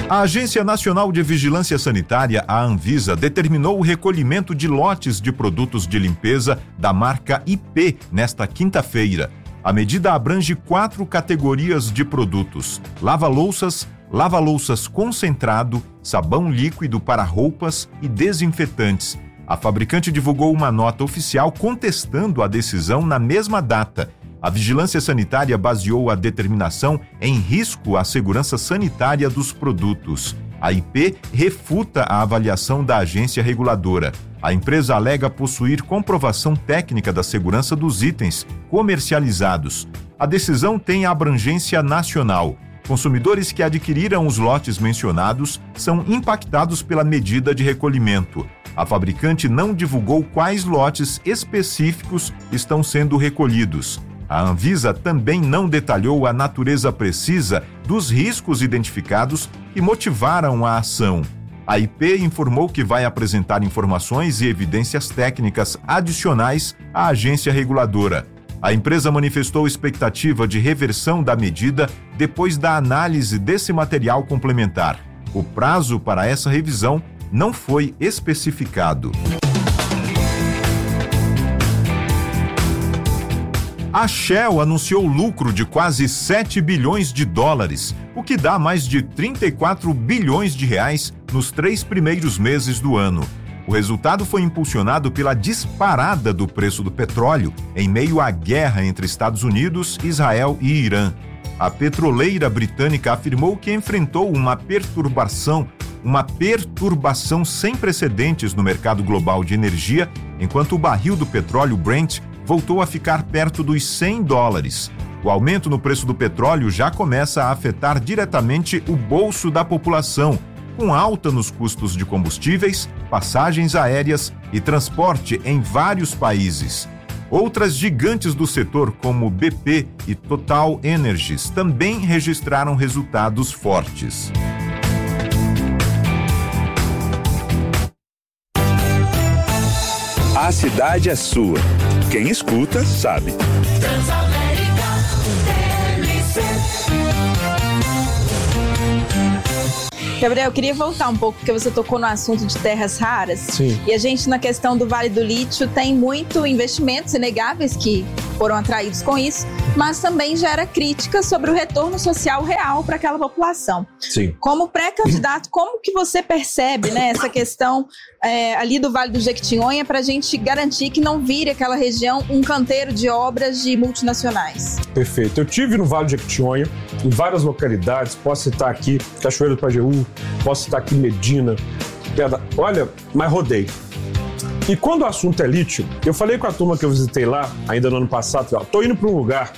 A Agência Nacional de Vigilância Sanitária, a Anvisa, determinou o recolhimento de lotes de produtos de limpeza da marca IP nesta quinta-feira. A medida abrange 4 categorias de produtos: lava-louças concentrado, sabão líquido para roupas e desinfetantes. A fabricante divulgou uma nota oficial contestando a decisão na mesma data. A Vigilância Sanitária baseou a determinação em risco à segurança sanitária dos produtos. A IP refuta a avaliação da agência reguladora. A empresa alega possuir comprovação técnica da segurança dos itens comercializados. A decisão tem abrangência nacional. Consumidores que adquiriram os lotes mencionados são impactados pela medida de recolhimento. A fabricante não divulgou quais lotes específicos estão sendo recolhidos. A Anvisa também não detalhou a natureza precisa dos riscos identificados que motivaram a ação. A IP informou que vai apresentar informações e evidências técnicas adicionais à agência reguladora. A empresa manifestou expectativa de reversão da medida depois da análise desse material complementar. O prazo para essa revisão não foi especificado. A Shell anunciou lucro de quase 7 bilhões de dólares, o que dá mais de 34 bilhões de reais nos 3 primeiros meses do ano. O resultado foi impulsionado pela disparada do preço do petróleo em meio à guerra entre Estados Unidos, Israel e Irã. A petroleira britânica afirmou que enfrentou uma perturbação sem precedentes no mercado global de energia, enquanto o barril do petróleo Brent voltou a ficar perto dos $100. O aumento no preço do petróleo já começa a afetar diretamente o bolso da população, com alta nos custos de combustíveis, passagens aéreas e transporte em vários países. Outras gigantes do setor, como BP e Total Energies, também registraram resultados fortes. A cidade é sua. Quem escuta, sabe. Transamérica TLC. Gabriel, eu queria voltar um pouco, porque você tocou no assunto de terras raras. Sim. E a gente, na questão do Vale do Lítio, tem muito investimentos inegáveis que foram atraídos com isso, mas também gera críticas sobre o retorno social real para aquela população. Sim. Como pré-candidato, como que você percebe, né, essa questão ali do Vale do Jequitinhonha para a gente garantir que não vire aquela região um canteiro de obras de multinacionais? Perfeito. Eu tive no Vale do Jequitinhonha, em várias localidades, posso citar aqui Cachoeiro do Pajeú, posso citar aqui Medina, olha, mas rodei. E quando o assunto é lítio, eu falei com a turma que eu visitei lá, ainda no ano passado, estou indo para um lugar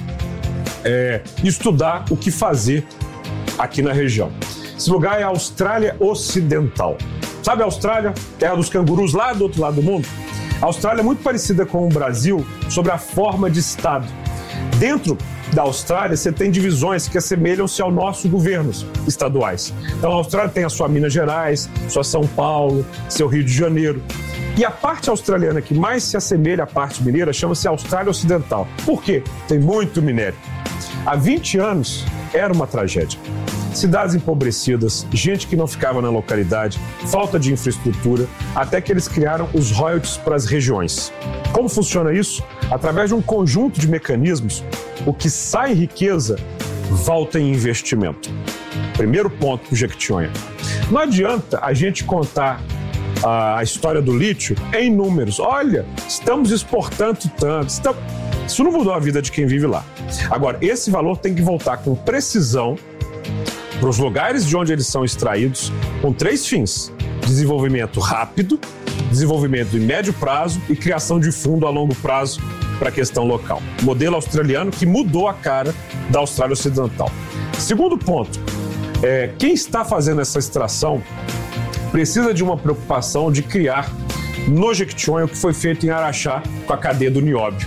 estudar o que fazer aqui na região. Esse lugar é a Austrália Ocidental. Sabe a Austrália? Terra dos cangurus lá do outro lado do mundo? A Austrália é muito parecida com o Brasil sobre a forma de Estado. Dentro da Austrália, você tem divisões que assemelham-se aos nossos governos estaduais. Então, a Austrália tem a sua Minas Gerais, sua São Paulo, seu Rio de Janeiro. E a parte australiana que mais se assemelha à parte mineira chama-se Austrália Ocidental. Por quê? Tem muito minério. Há 20 anos era uma tragédia. Cidades empobrecidas, gente que não ficava na localidade, falta de infraestrutura, até que eles criaram os royalties para as regiões. Como funciona isso? Através de um conjunto de mecanismos, o que sai em riqueza volta em investimento. Primeiro ponto para o Jequitinhonha. Não adianta a gente contar a história do lítio em números. Olha, estamos exportando tanto. Isso não mudou a vida de quem vive lá. Agora, esse valor tem que voltar com precisão para os lugares de onde eles são extraídos, com 3 fins: desenvolvimento rápido, desenvolvimento em médio prazo e criação de fundo a longo prazo para a questão local. Modelo australiano que mudou a cara da Austrália Ocidental. Segundo ponto, quem está fazendo essa extração precisa de uma preocupação de criar no Jequitinhonha o que foi feito em Araxá com a cadeia do nióbio.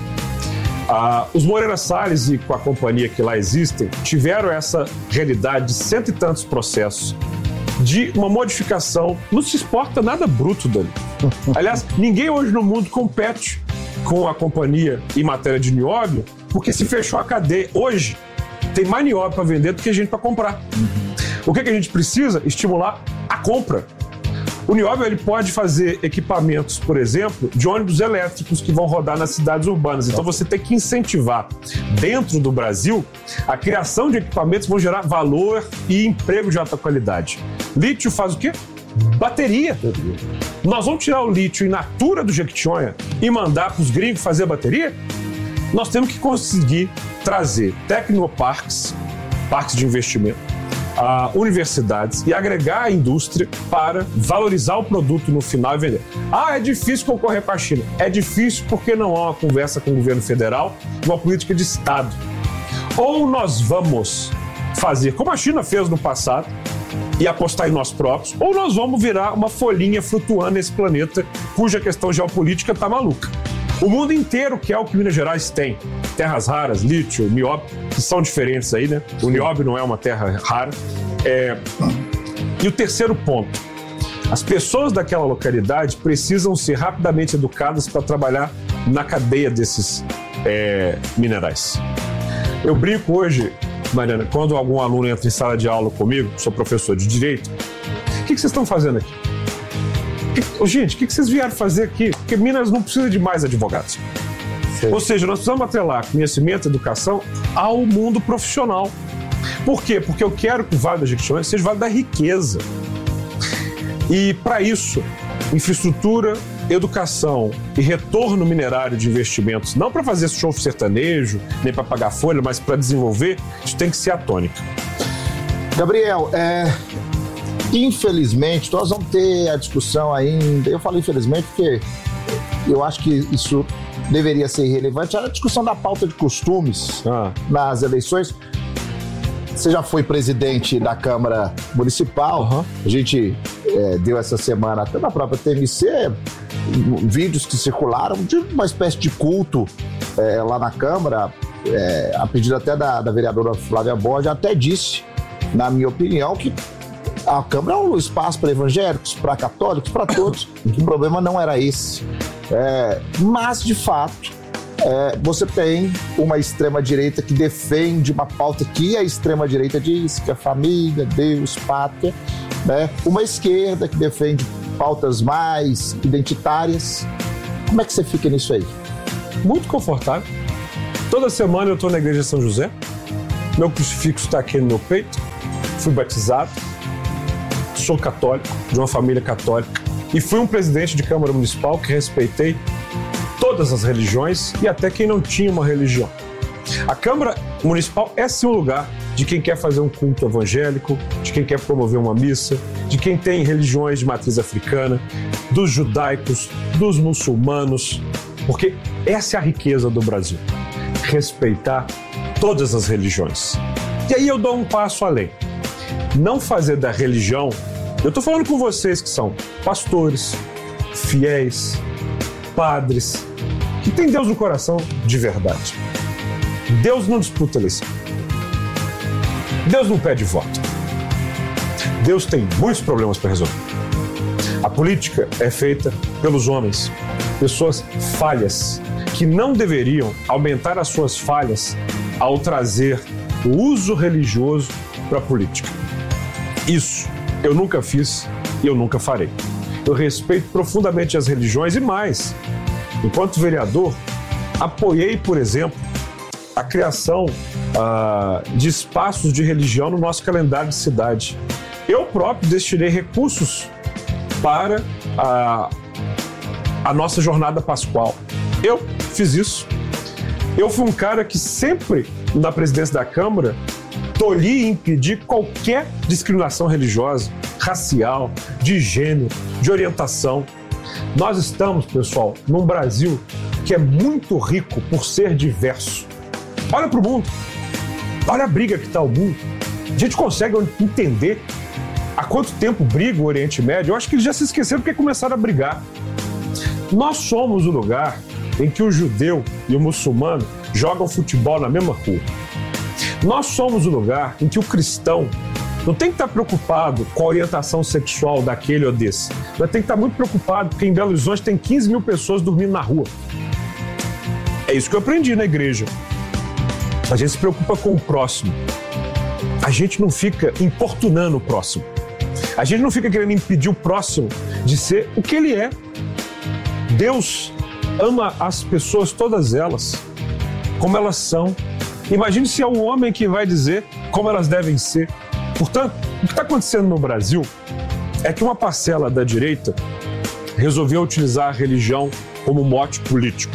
Os Moreira Salles e com a companhia que lá existem tiveram essa realidade de 100 e tantos processos de uma modificação. Não se exporta nada bruto dali. Aliás, ninguém hoje no mundo compete com a companhia em matéria de nióbio, porque se fechou a cadeia. Hoje tem mais nióbio para vender do que gente para comprar. O que a gente precisa? Estimular a compra. O Nióbio ele pode fazer equipamentos, por exemplo, de ônibus elétricos que vão rodar nas cidades urbanas. Então você tem que incentivar, dentro do Brasil, a criação de equipamentos que vão gerar valor e emprego de alta qualidade. Lítio faz o quê? Bateria. Nós vamos tirar o lítio in natura do Jequitinhonha e mandar para os gringos fazer a bateria? Nós temos que conseguir trazer tecnoparques, parques de investimento, universidades e agregar a indústria para valorizar o produto no final e vender. É difícil concorrer com a China. É difícil porque não há uma conversa com o governo federal, uma política de Estado. Ou nós vamos fazer como a China fez no passado e apostar em nós próprios, ou nós vamos virar uma folhinha flutuando nesse planeta cuja questão geopolítica está maluca. O mundo inteiro quer o que Minas Gerais tem. Terras raras, lítio, nióbio, que são diferentes aí, né? O nióbio não é uma terra rara. E o terceiro ponto. As pessoas daquela localidade precisam ser rapidamente educadas para trabalhar na cadeia desses minerais. Eu brinco hoje, Mariana, quando algum aluno entra em sala de aula comigo, sou professor de Direito, o que vocês estão fazendo aqui? Gente, o que vocês vieram fazer aqui? Porque Minas não precisa de mais advogados. Sim. Ou seja, nós precisamos atrelar conhecimento e educação ao mundo profissional. Por quê? Porque eu quero que o Vale do Jequitinhonha seja o Vale da riqueza. E, para isso, infraestrutura, educação e retorno minerário de investimentos, não para fazer show sertanejo, nem para pagar folha, mas para desenvolver, isso tem que ser a tônica. Gabriel, infelizmente, nós vamos ter a discussão ainda. Eu falo infelizmente porque eu acho que isso deveria ser relevante. A discussão da pauta de costumes nas eleições. Você já foi presidente da Câmara Municipal. A gente deu essa semana, até na própria TMC, vídeos que circularam de uma espécie de culto lá na Câmara, a pedido até da vereadora Flávia Borges, até disse, na minha opinião, que a Câmara é um espaço para evangélicos, para católicos, para todos. O problema não era esse. Mas, de fato, você tem uma extrema-direita que defende uma pauta que a extrema-direita diz, que é família, Deus, pátria. Uma esquerda que defende pautas mais identitárias. Como é que você fica nisso aí? Muito confortável. Toda semana eu estou na Igreja São José. Meu crucifixo está aqui no meu peito. Fui batizado. Sou católico, de uma família católica, e fui um presidente de Câmara Municipal que respeitei todas as religiões e até quem não tinha uma religião. A Câmara Municipal é sim um lugar de quem quer fazer um culto evangélico, de quem quer promover uma missa, de quem tem religiões de matriz africana, dos judaicos, dos muçulmanos, porque essa é a riqueza do Brasil, respeitar todas as religiões. E aí eu dou um passo além. Não fazer da religião... Eu estou falando com vocês que são pastores, fiéis, padres, que têm Deus no coração de verdade. Deus não disputa eleição. Deus não pede voto. Deus tem muitos problemas para resolver. A política é feita pelos homens, pessoas falhas, que não deveriam aumentar as suas falhas ao trazer o uso religioso para a política. Isso eu nunca fiz e eu nunca farei. Eu respeito profundamente as religiões e mais. Enquanto vereador, apoiei, por exemplo, a criação de espaços de religião no nosso calendário de cidade. Eu próprio destinei recursos para a nossa jornada pascual. Eu fiz isso. Eu fui um cara que sempre, na presidência da Câmara, tolhi e impedi qualquer discriminação religiosa, racial, de gênero, de orientação. Nós estamos, pessoal, num Brasil que é muito rico por ser diverso. Olha para o mundo. Olha a briga que está o mundo. A gente consegue entender há quanto tempo briga o Oriente Médio. Eu acho que eles já se esqueceram porque começaram a brigar. Nós somos o lugar em que o judeu e o muçulmano jogam futebol na mesma rua. Nós somos o lugar em que o cristão não tem que estar preocupado com a orientação sexual daquele ou desse. Mas tem que estar muito preocupado porque em Belo Horizonte tem 15 mil pessoas dormindo na rua. É isso que eu aprendi na igreja. A gente se preocupa com o próximo. A gente não fica importunando o próximo. A gente não fica querendo impedir o próximo de ser o que ele é. Deus ama as pessoas, todas elas, como elas são. Imagine se é um homem que vai dizer como elas devem ser. Portanto, o que está acontecendo no Brasil é que uma parcela da direita resolveu utilizar a religião como mote político.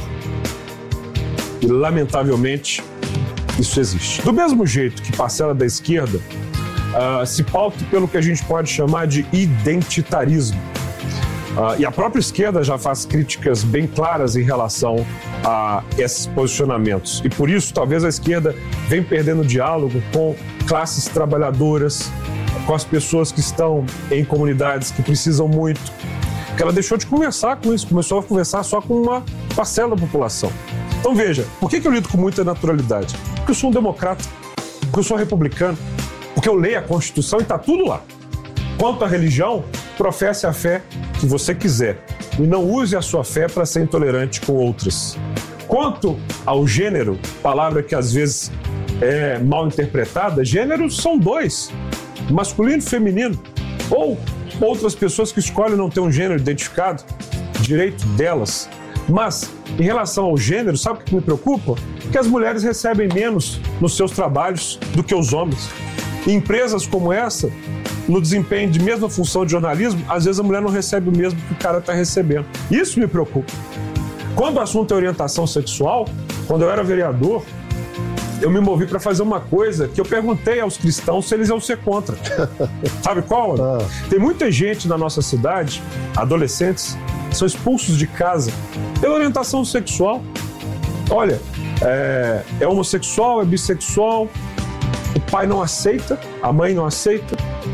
E, lamentavelmente, isso existe. Do mesmo jeito que parcela da esquerda se pauta pelo que a gente pode chamar de identitarismo. E a própria esquerda já faz críticas bem claras em relação a esses posicionamentos. E por isso, talvez a esquerda venha perdendo diálogo com classes trabalhadoras, com as pessoas que estão em comunidades que precisam muito. Que ela deixou de conversar com isso, começou a conversar só com uma parcela da população. Então veja, por que eu lido com muita naturalidade? Porque eu sou um democrata, porque eu sou republicano, porque eu leio a Constituição e está tudo lá. Quanto à religião, professe a fé que você quiser e não use a sua fé para ser intolerante com outras. Quanto ao gênero, palavra que às vezes é mal interpretada, gêneros são dois, masculino e feminino. Ou outras pessoas que escolhem não ter um gênero identificado, direito delas. Mas, em relação ao gênero, sabe o que me preocupa? Que as mulheres recebem menos nos seus trabalhos do que os homens. Em empresas como essa, no desempenho de mesma função de jornalismo, às vezes a mulher não recebe o mesmo que o cara está recebendo. Isso me preocupa. Quando o assunto é orientação sexual, quando eu era vereador, eu me movi para fazer uma coisa que eu perguntei aos cristãos se eles iam ser contra. Sabe qual? Tem muita gente na nossa cidade, adolescentes, que são expulsos de casa pela orientação sexual. Olha, é homossexual, é bissexual, o pai não aceita, a mãe não aceita.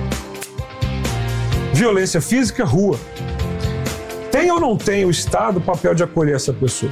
Violência física, rua. Tem ou não tem o Estado o papel de acolher essa pessoa?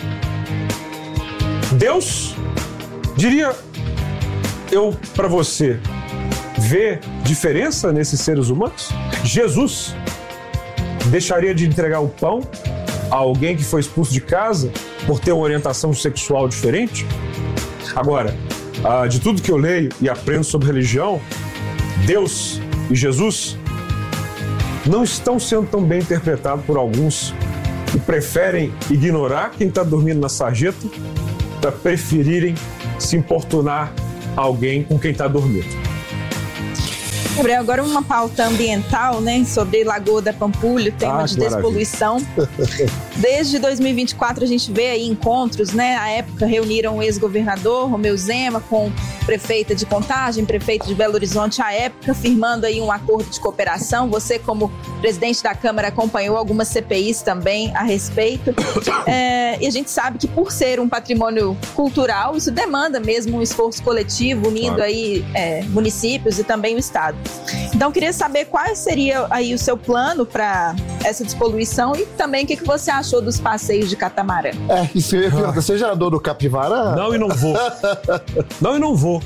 Deus, diria eu para você, vê diferença nesses seres humanos? Jesus deixaria de entregar o pão a alguém que foi expulso de casa por ter uma orientação sexual diferente? Agora, de tudo que eu leio e aprendo sobre religião, Deus e Jesus não estão sendo tão bem interpretados por alguns que preferem ignorar quem está dormindo na sarjeta para preferirem se importunar alguém com quem está dormindo. Gabriel, agora uma pauta ambiental, né, sobre Lagoa da Pampulha, tema de despoluição. Desde 2024 a gente vê aí encontros, né, à época reuniram o ex-governador Romeu Zema com prefeita de Contagem, prefeito de Belo Horizonte à época, firmando aí um acordo de cooperação. Você, como presidente da Câmara, acompanhou algumas CPIs também a respeito. E a gente sabe que por ser um patrimônio cultural, isso demanda mesmo um esforço coletivo, unindo aí municípios e também o Estado. Então, queria saber qual seria aí o seu plano para essa despoluição e também o que você achou dos passeios de catamarã. Isso eu ia perguntar. Você já andou no Capivara? Não, e não vou. Não, e não vou.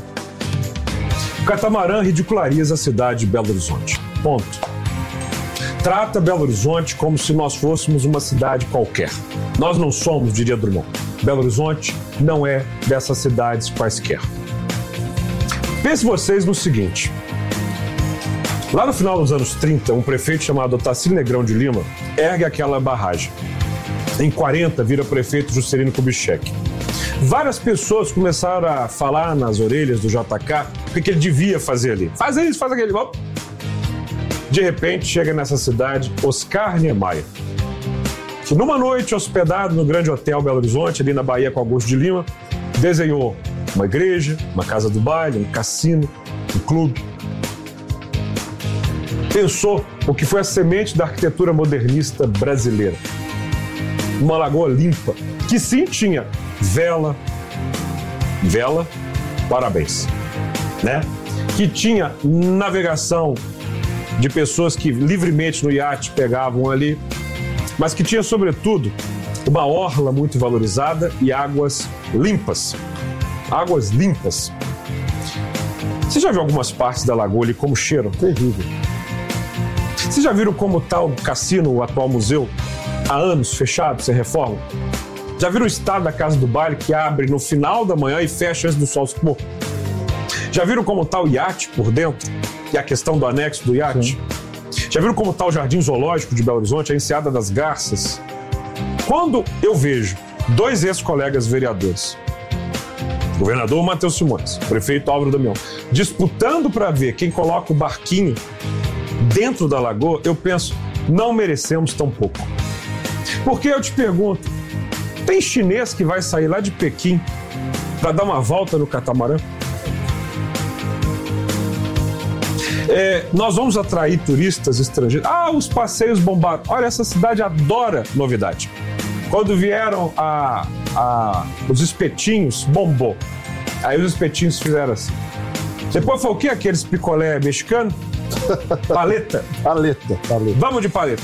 O catamarã ridiculariza a cidade de Belo Horizonte. Ponto. Trata Belo Horizonte como se nós fôssemos uma cidade qualquer. Nós não somos, diria Drummond. Belo Horizonte não é dessas cidades quaisquer. Pense vocês no seguinte. Lá no final dos anos 30, um prefeito chamado Otacílio Negrão de Lima ergue aquela barragem. Em 40, vira prefeito Juscelino Kubitschek. Várias pessoas começaram a falar nas orelhas do JK o que ele devia fazer ali. Faz isso, faz aquele. De repente, chega nessa cidade Oscar Niemeyer, que numa noite hospedado no grande hotel Belo Horizonte, ali na Bahia com Augusto de Lima, desenhou uma igreja, uma casa do baile, um cassino, um clube. Pensou o que foi a semente da arquitetura modernista brasileira. Uma lagoa limpa, que sim tinha vela, parabéns, né? Que tinha navegação de pessoas que livremente no iate pegavam ali, mas que tinha, sobretudo, uma orla muito valorizada e águas limpas. Águas limpas. Você já viu algumas partes da lagoa ali como cheiram? Terrível. Vocês já viram como está o cassino, o atual museu, há anos fechado, sem reforma? Já viram o estado da casa do baile que abre no final da manhã e fecha antes do sol se pôr? Já viram como tá o iate por dentro? E a questão do anexo do iate? Sim. Já viram como tá o Jardim Zoológico de Belo Horizonte, a Enseada das Garças? Quando eu vejo 2 ex-colegas vereadores, o governador Matheus Simões, o prefeito Álvaro Damião, disputando para ver quem coloca o barquinho dentro da lagoa, eu penso, não merecemos tão pouco. Porque eu te pergunto, tem chinês que vai sair lá de Pequim para dar uma volta no catamarã? Nós vamos atrair turistas estrangeiros. Os passeios bombaram. Olha, essa cidade adora novidade. Quando vieram os espetinhos, bombou. Aí os espetinhos fizeram assim. Depois foi o quê? Aqueles picolé mexicano? Paleta. Paleta. Vamos de paleta.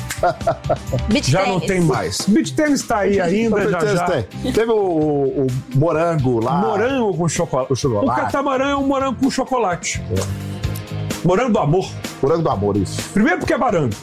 Já não tem mais. Beach tênis está aí ainda, já. Teve o morango lá. Morango com chocolate. O catamarã é um morango com chocolate. Morango do amor. Morango do amor, isso. Primeiro porque é barango.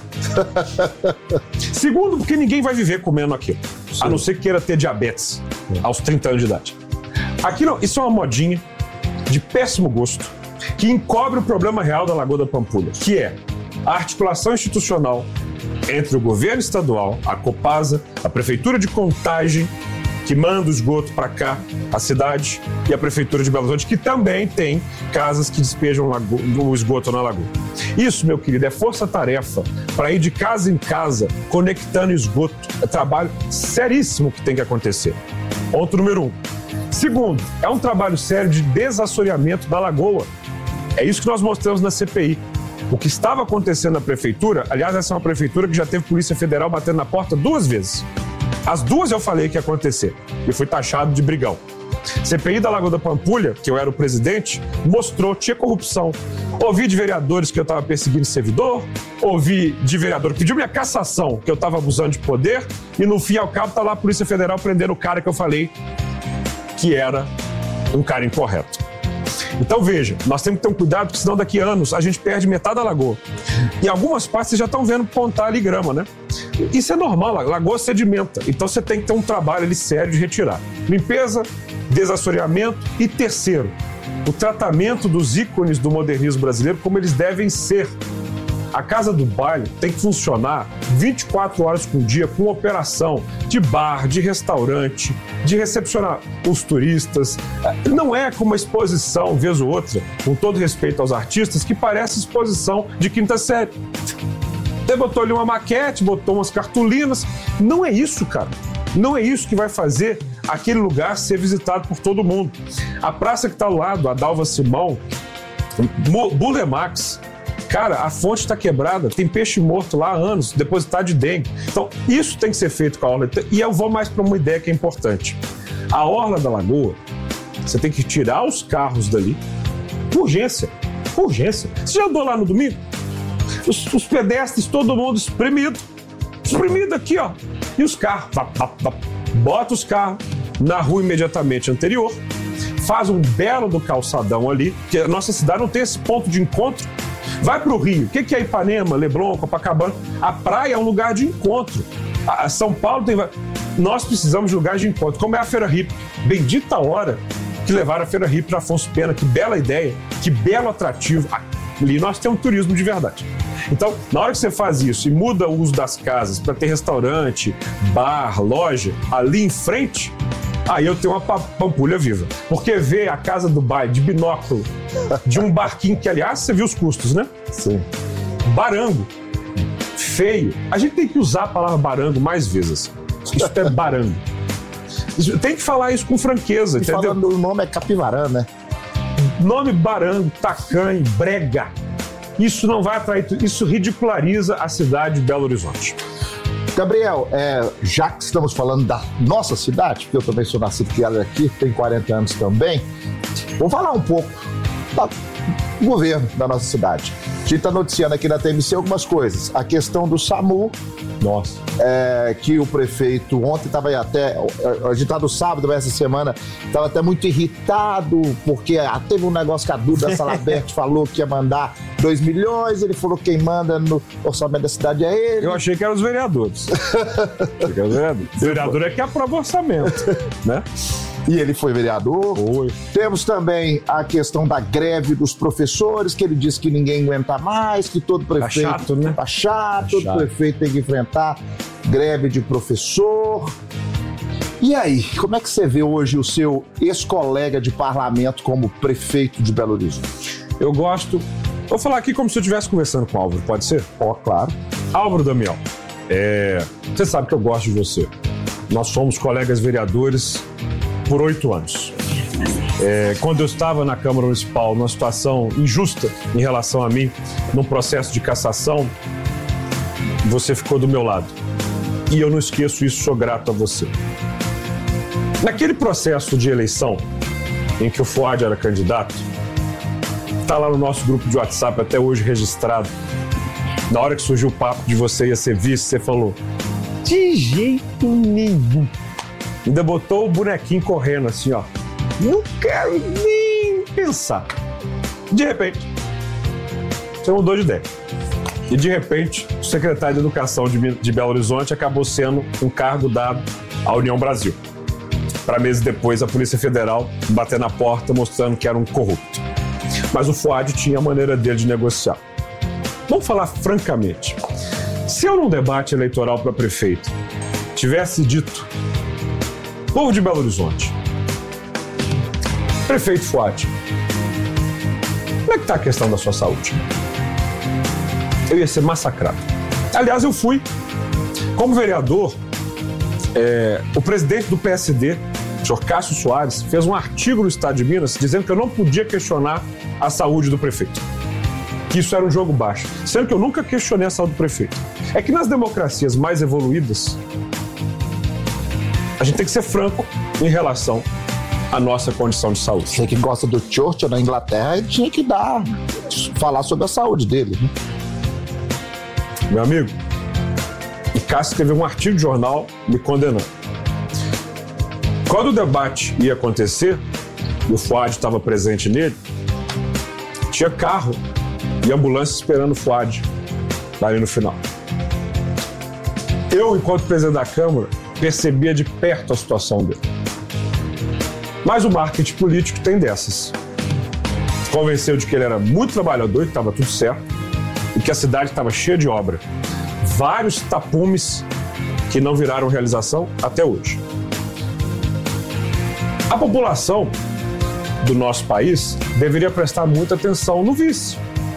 Segundo porque ninguém vai viver comendo aquilo. Sim. A não ser que queira ter diabetes aos 30 anos de idade. Aquilo, isso é uma modinha de péssimo gosto que encobre o problema real da Lagoa da Pampulha, que é a articulação institucional entre o governo estadual, a Copasa, a Prefeitura de Contagem, que manda o esgoto para cá, a cidade, e a Prefeitura de Belo Horizonte, que também tem casas que despejam o esgoto na lagoa. Isso, meu querido, é força-tarefa para ir de casa em casa, conectando esgoto. É trabalho seríssimo que tem que acontecer. Ponto número 1. Segundo, é um trabalho sério de desassoreamento da lagoa. É isso que nós mostramos na CPI. O que estava acontecendo na prefeitura, aliás, essa é uma prefeitura que já teve Polícia Federal batendo na porta 2 vezes. As 2 eu falei que ia acontecer e fui taxado de brigão. CPI da Lagoa da Pampulha, que eu era o presidente, mostrou, tinha corrupção. Ouvi de vereadores que eu estava perseguindo servidor, ouvi de vereador que pediu minha cassação, que eu estava abusando de poder, e no fim ao cabo está lá a Polícia Federal prendendo o cara que eu falei que era um cara incorreto. Então veja, nós temos que ter um cuidado, porque senão daqui a anos a gente perde metade da lagoa. Em algumas partes vocês já estão vendo pontar ali grama, né? Isso é normal, a lagoa sedimenta. Então você tem que ter um trabalho ali sério de retirar. Limpeza, desassoreamento e terceiro, o tratamento dos ícones do modernismo brasileiro como eles devem ser. A Casa do Baile tem que funcionar 24 horas por dia com operação de bar, de restaurante, de recepcionar os turistas. Não é como uma exposição, vez ou outra, com todo respeito aos artistas, que parece exposição de quinta série. Você botou ali uma maquete, botou umas cartolinas. Não é isso, cara. Não é isso que vai fazer aquele lugar ser visitado por todo mundo. A praça que está ao lado, a Dalva Simão, Bulemax, cara, a fonte está quebrada, tem peixe morto lá há anos, depositado de dengue. Então, isso tem que ser feito com a orla. E eu vou mais para uma ideia que é importante. A orla da lagoa, você tem que tirar os carros dali, por urgência. Por urgência. Você já andou lá no domingo? Os pedestres, todo mundo espremido. Espremido aqui, ó. E os carros. Bota os carros na rua imediatamente anterior, faz um belo do calçadão ali, porque a nossa cidade não tem esse ponto de encontro. Vai pro Rio. O que é Ipanema, Leblon, Copacabana? A praia é um lugar de encontro. A São Paulo tem... Nós precisamos de lugares de encontro, como é a Feira Hippie. Bendita hora que levaram a Feira Hippie para Afonso Pena. Que bela ideia, que belo atrativo. Ali nós temos um turismo de verdade. Então, na hora que você faz isso e muda o uso das casas para ter restaurante, bar, loja, ali em frente, aí eu tenho uma Pampulha viva. Porque ver a Casa do Baile de binóculo, de um barquinho que, aliás, você viu os custos, né? Sim. Barango. Feio. A gente tem que usar a palavra barango mais vezes. Isso é barango. Tem que falar isso com franqueza, e entendeu? Falando, o nome é Capivarã, né? Nome barango, tacanho, brega. Isso não vai atrair, isso ridiculariza a cidade de Belo Horizonte. Gabriel, já que estamos falando da nossa cidade, porque eu também sou nascido e criado aqui, tenho 40 anos também, vou falar um pouco do governo da nossa cidade. A gente está noticiando aqui na TMC algumas coisas. A questão do SAMU, que o prefeito ontem estava até, a gente está no sábado, mas essa semana, estava até muito irritado, porque teve um negócio que a Duda Salabert falou que ia mandar 2 milhões, ele falou que quem manda no orçamento da cidade é ele. Eu achei que eram os vereadores. O vereador é que aprova o orçamento, né? E ele foi vereador. Foi. Temos também a questão da greve dos professores, que ele disse que ninguém aguenta mais, que todo prefeito... Tá chato, né? Tá chato, todo prefeito tem que enfrentar greve de professor. E aí, como é que você vê hoje o seu ex-colega de parlamento como prefeito de Belo Horizonte? Eu gosto... Vou falar aqui como se eu estivesse conversando com o Álvaro, pode ser? Claro. Álvaro Damião, você sabe que eu gosto de você. Nós somos colegas vereadores por 8 anos. Quando eu estava na Câmara Municipal, numa situação injusta em relação a mim, num processo de cassação, você ficou do meu lado. E eu não esqueço isso, sou grato a você. Naquele processo de eleição, em que o Fuad era candidato, está lá no nosso grupo de WhatsApp até hoje registrado. Na hora que surgiu o papo de você ia ser vice, você falou: de jeito nenhum. Ainda botou o bonequinho correndo assim, ó. Não quero nem pensar. De repente, você mudou de ideia. E de repente, o secretário de Educação de Belo Horizonte acabou sendo um cargo dado à União Brasil. Para meses depois, a Polícia Federal bater na porta mostrando que era um corrupto. Mas o Fuad tinha a maneira dele de negociar. Vamos falar francamente. Se eu num debate eleitoral para prefeito tivesse dito: povo de Belo Horizonte, prefeito Fuad, como é que está a questão da sua saúde? Eu ia ser massacrado. Aliás, eu fui. Como vereador, o presidente do PSD, o senhor Cássio Soares, fez um artigo no Estado de Minas dizendo que eu não podia questionar a saúde do prefeito. Que isso era um jogo baixo. Sendo que eu nunca questionei a saúde do prefeito. É que nas democracias mais evoluídas, a gente tem que ser franco em relação à nossa condição de saúde. Você que gosta do Churchill na Inglaterra, ele tinha que falar sobre a saúde dele, né? Meu amigo, o Cássio escreveu um artigo de jornal me condenando. Quando o debate ia acontecer, e o Fuad estava presente nele, tinha carro e ambulância esperando o Fuad ali no final. Eu, enquanto presidente da Câmara, percebia de perto a situação dele. Mas o marketing político tem dessas. Convenceu de que ele era muito trabalhador, que estava tudo certo, e que a cidade estava cheia de obra. Vários tapumes que não viraram realização até hoje. A população do nosso país deveria prestar muita atenção no vice.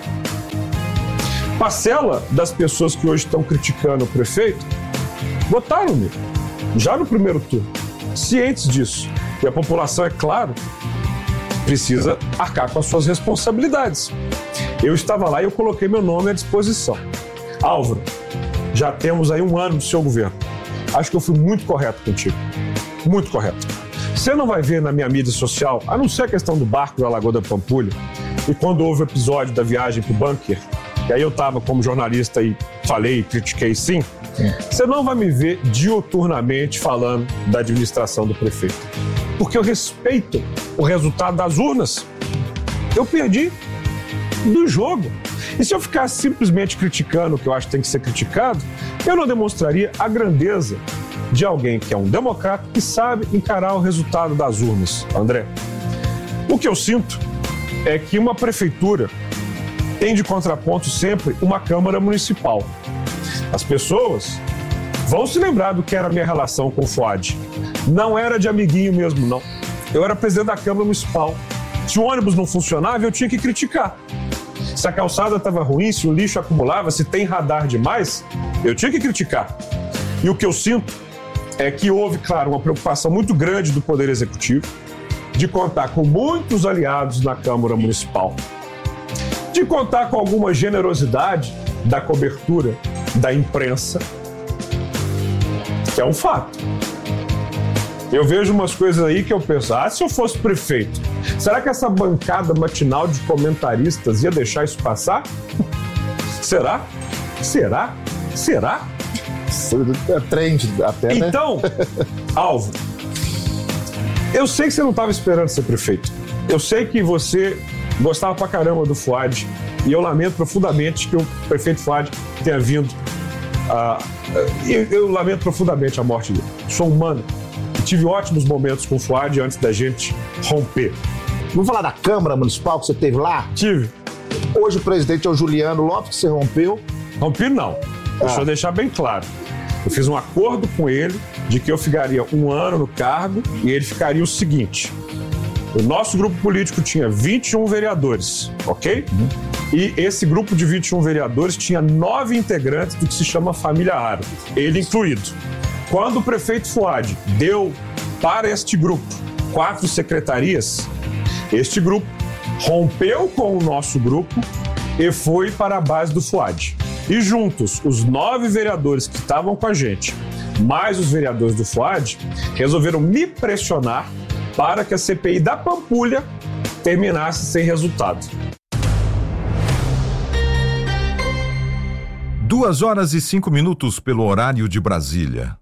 Parcela das pessoas que hoje estão criticando o prefeito votaram nele, já no primeiro turno, cientes disso. E a população, é claro, precisa arcar com as suas responsabilidades. Eu estava lá e eu coloquei meu nome à disposição. Álvaro, já temos aí 1 ano do seu governo. Acho que eu fui muito correto contigo. Muito correto. Você não vai ver na minha mídia social, a não ser a questão do barco da Lagoa da Pampulha, e quando houve o episódio da viagem para o bunker, e aí eu estava como jornalista e falei, critiquei sim, você não vai me ver diuturnamente falando da administração do prefeito. Porque eu respeito o resultado das urnas. Eu perdi do jogo. E se eu ficasse simplesmente criticando o que eu acho que tem que ser criticado, eu não demonstraria a grandeza de alguém que é um democrata que sabe encarar o resultado das urnas, André. O que eu sinto é que uma prefeitura tem de contraponto sempre uma Câmara Municipal. As pessoas vão se lembrar do que era a minha relação com o Fuad. Não era de amiguinho mesmo, não. Eu era presidente da Câmara Municipal. Se o ônibus não funcionava, eu tinha que criticar. Se a calçada estava ruim, se o lixo acumulava, se tem radar demais, eu tinha que criticar. E o que eu sinto é que houve, claro, uma preocupação muito grande do Poder Executivo de contar com muitos aliados na Câmara Municipal, de contar com alguma generosidade da cobertura da imprensa, que é um fato. Eu vejo umas coisas aí que eu penso, se eu fosse prefeito, será que essa bancada matinal de comentaristas ia deixar isso passar? Será? Será? Será? É trend até, né? Então, Álvaro, eu sei que você não estava esperando ser prefeito. Eu sei que você gostava pra caramba do Fuad e eu lamento profundamente que o prefeito Fuad tenha vindo. Eu lamento profundamente a morte dele. Sou humano. tive ótimos momentos com o Fuad antes da gente romper. Vamos falar da Câmara Municipal que você teve lá? Tive. Hoje o presidente é o Juliano Lopes, que você rompeu. Rompi não. Deixa eu deixar bem claro. Eu fiz um acordo com ele de que eu ficaria 1 ano no cargo e ele ficaria o seguinte. O nosso grupo político tinha 21 vereadores, ok? E esse grupo de 21 vereadores tinha 9 integrantes do que se chama família árabe, ele incluído. Quando o prefeito Fuad deu para este grupo 4 secretarias, este grupo rompeu com o nosso grupo e foi para a base do Fuad. E juntos, os 9 vereadores que estavam com a gente, mais os vereadores do Fuad, resolveram me pressionar para que a CPI da Pampulha terminasse sem resultado. 2h05 pelo horário de Brasília.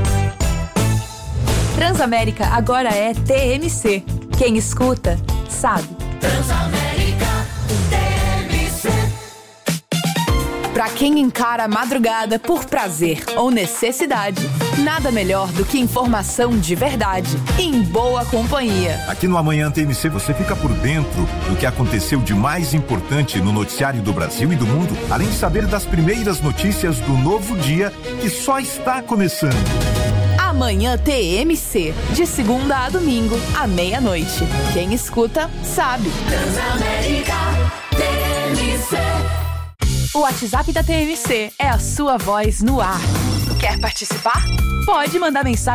Transamérica agora é TMC. Quem escuta, sabe. Transamérica TMC. Pra quem encara a madrugada por prazer ou necessidade, nada melhor do que informação de verdade em boa companhia. Aqui no Amanhã TMC você fica por dentro do que aconteceu de mais importante no noticiário do Brasil e do mundo, além de saber das primeiras notícias do novo dia que só está começando. Amanhã TMC, de segunda a domingo, à meia-noite. Quem escuta, sabe. Transamérica TMC. O WhatsApp da TMC é a sua voz no ar. Quer participar? Pode mandar mensagem